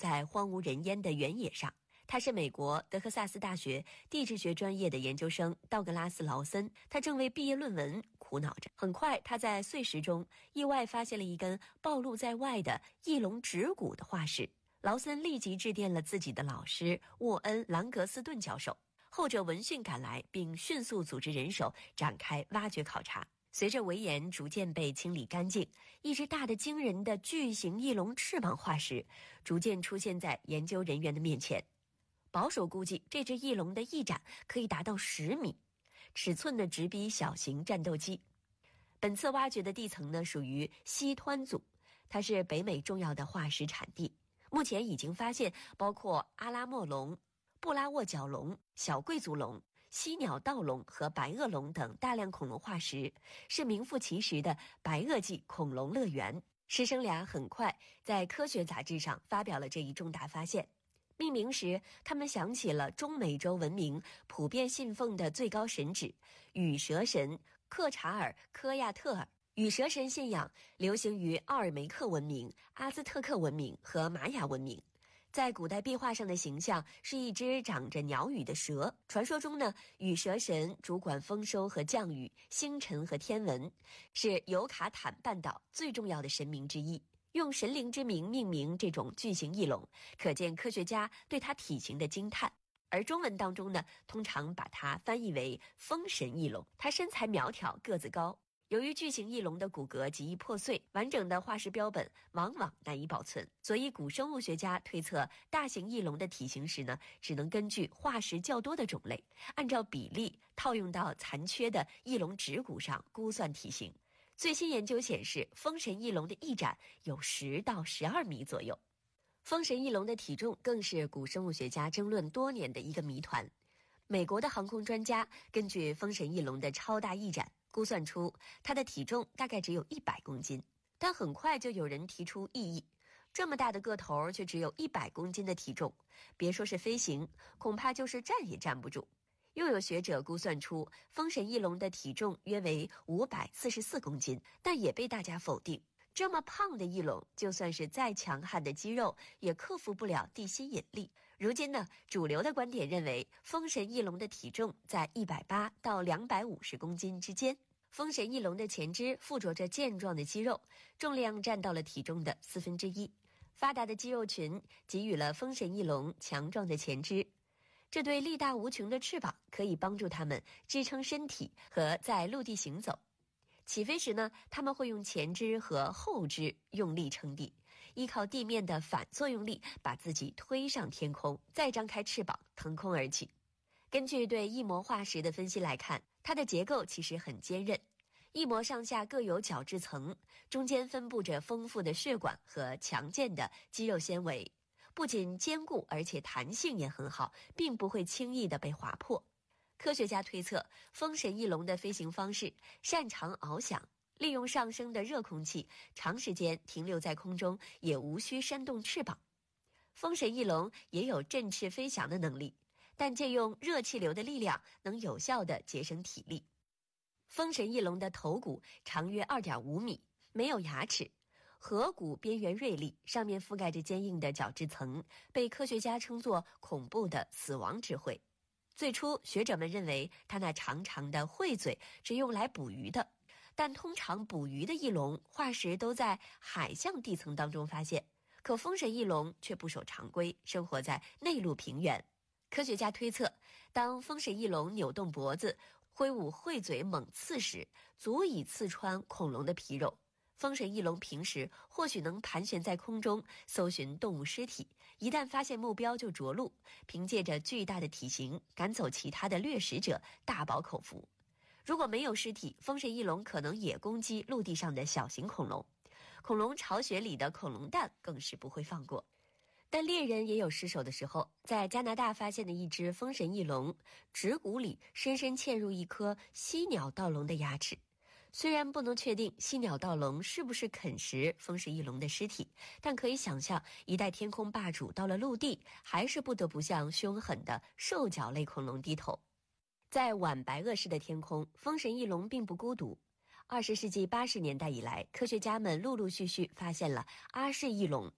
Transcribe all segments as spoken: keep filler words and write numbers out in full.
在荒无人烟的原野上。他是美国德克萨斯大学地质学专业的研究生道格拉斯·劳森，他正为毕业论文苦恼着。很快，他在碎石中意外发现了一根暴露在外的翼龙指骨的化石。劳森立即致电了自己的老师沃恩·兰格斯顿教授，后者闻讯赶来，并迅速组织人手展开挖掘考察。随着围岩逐渐被清理干净，一只大得惊人的巨型翼龙翅膀化石逐渐出现在研究人员的面前。保守估计，这只翼龙的翼展可以达到十米，尺寸呢直逼小型战斗机。本次挖掘的地层呢属于西湍组，它是北美重要的化石产地。目前已经发现包括阿拉莫龙、布拉沃角龙、小贵族龙、犀鸟盗龙和白垩龙等大量恐龙化石，是名副其实的白垩纪恐龙乐园。师生俩很快在科学杂志上发表了这一重大发现。命名时，他们想起了中美洲文明普遍信奉的最高神祇羽蛇神克查尔科亚特尔。羽蛇神信仰流行于奥尔梅克文明、阿兹特克文明和玛雅文明。在古代壁画上的形象是一只长着鸟羽的蛇。传说中呢，羽蛇神主管丰收和降雨、星辰和天文，是尤卡坦半岛最重要的神明之一。用神灵之名命名这种巨型翼龙，可见科学家对它体型的惊叹。而中文当中呢，通常把它翻译为风神翼龙。它身材苗条，个子高。由于巨型翼龙的骨骼极易破碎，完整的化石标本往往难以保存，所以古生物学家推测大型翼龙的体型时呢，只能根据化石较多的种类，按照比例套用到残缺的翼龙指骨上估算体型。最新研究显示，风神翼龙的翼展有十到十二米左右。风神翼龙的体重更是古生物学家争论多年的一个谜团。美国的航空专家根据风神翼龙的超大翼展估算出它的体重大概只有一百公斤，但很快就有人提出异议，这么大的个头却只有一百公斤的体重，别说是飞行，恐怕就是站也站不住。又有学者估算出风神翼龙的体重约为五百四十四公斤，但也被大家否定。这么胖的翼龙，就算是再强悍的肌肉，也克服不了地心引力。如今呢，主流的观点认为，风神翼龙的体重在一百八到两百五十公斤之间。风神翼龙的前肢附着着健壮的肌肉，重量占到了体重的四分之一。发达的肌肉群给予了风神翼龙强壮的前肢。这对力大无穷的翅膀可以帮助它们支撑身体和在陆地行走。起飞时呢，它们会用前肢和后肢用力撑地，依靠地面的反作用力把自己推上天空，再张开翅膀腾空而起。根据对翼膜化石的分析来看，它的结构其实很坚韧，翼膜上下各有角质层，中间分布着丰富的血管和强健的肌肉纤维。不仅坚固，而且弹性也很好，并不会轻易地被划破。科学家推测，风神翼龙的飞行方式擅长翱翔，利用上升的热空气，长时间停留在空中，也无需扇动翅膀。风神翼龙也有振翅飞翔的能力，但借用热气流的力量，能有效地节省体力。风神翼龙的头骨长约 二点五米，没有牙齿。颌骨边缘锐利，上面覆盖着坚硬的角质层，被科学家称作恐怖的死亡之喙。最初，学者们认为它那长长的喙嘴是用来捕鱼的，但通常捕鱼的翼龙化石都在海象地层当中发现，可风神翼龙却不守常规，生活在内陆平原。科学家推测，当风神翼龙扭动脖子、挥舞喙嘴猛刺时，足以刺穿恐龙的皮肉。风神翼龙平时或许能盘旋在空中搜寻动物尸体，一旦发现目标就着陆，凭借着巨大的体型赶走其他的掠食者，大饱口福。如果没有尸体，风神翼龙可能也攻击陆地上的小型恐龙，恐龙巢穴里的恐龙蛋更是不会放过。但猎人也有失手的时候，在加拿大发现的一只风神翼龙，指骨里深深嵌入一颗犀鸟盗龙的牙齿。虽然不能确定犀鸟盗龙是不是啃食风神翼龙的尸体，但可以想象，一代天空霸主到了陆地，还是不得不向凶狠的兽脚类恐龙低头。在晚白垩世的天空，风神翼龙并不孤独。二十世纪八十年代以来，科学家们陆陆续续发现了阿氏翼龙、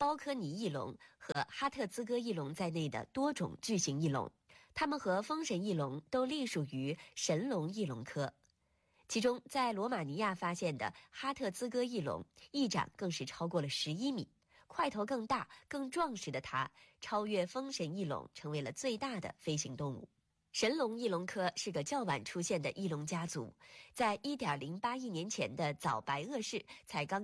包科尼翼龙和哈特兹哥翼龙在内的多种巨型翼龙，它们和风神翼龙都隶属于神龙翼龙科。其中，在罗马尼亚发现的哈特兹哥翼龙，翼展更是超过了十一米，块头更大、更壮实的它，超越风神翼龙，成为了最大的飞行动物。神龙翼龙科是个较晚出现的翼龙家族，在一点零八亿年前的早白垩世才刚